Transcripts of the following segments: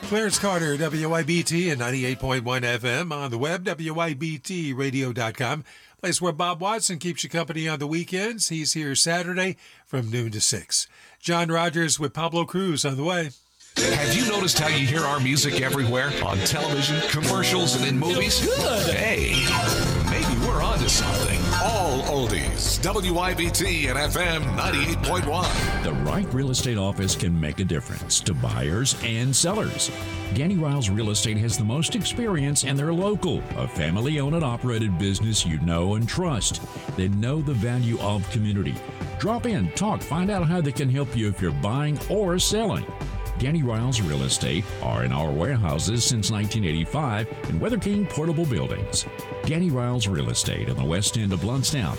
Clarence Carter, WYBT and 98.1 FM on the web, WYBTradio.com. Place where Bob Watson keeps you company on the weekends. He's here Saturday from noon to 6. John Rogers with Pablo Cruz on the way. Have you noticed how you hear our music everywhere? On television, commercials, and in movies? Good. Hey, maybe we're onto something. All oldies. WYBT and FM 98.1. The right real estate office can make a difference to buyers and sellers. Ganny Riles Real Estate has the most experience, and they're local, a family-owned and operated business you know and trust. They know the value of community. Drop in, talk, find out how they can help you if you're buying or selling. Ganny Riles Real Estate are in our warehouses since 1985 in Weather King Portable Buildings. Ganny Riles Real Estate on the west end of Blountstown,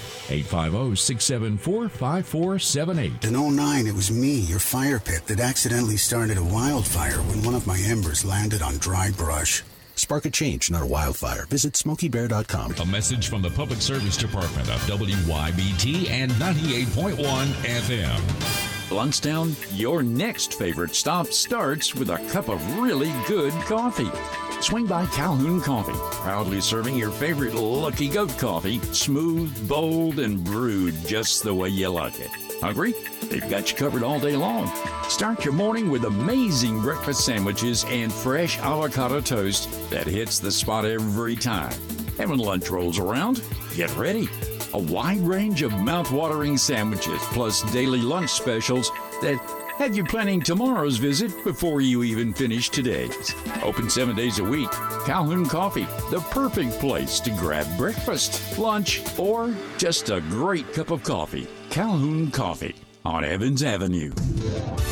850-674-5478. In '09, it was me, your fire pit, that accidentally started a wildfire when one of my embers landed on dry brush. Spark a change, not a wildfire. Visit SmokeyBear.com. A message from the Public Service Department of WYBT and 98.1 FM. Blountstown, your next favorite stop starts with a cup of really good coffee. Swing by Calhoun Coffee, proudly serving your favorite Lucky Goat coffee, smooth, bold, and brewed just the way you like it. Hungry? They've got you covered all day long. Start your morning with amazing breakfast sandwiches and fresh avocado toast that hits the spot every time. And when lunch rolls around, get ready. A wide range of mouth-watering sandwiches plus daily lunch specials that have you planning tomorrow's visit before you even finish today's. Open 7 days a week. Calhoun Coffee, the perfect place to grab breakfast, lunch, or just a great cup of coffee. Calhoun Coffee on Evans Avenue.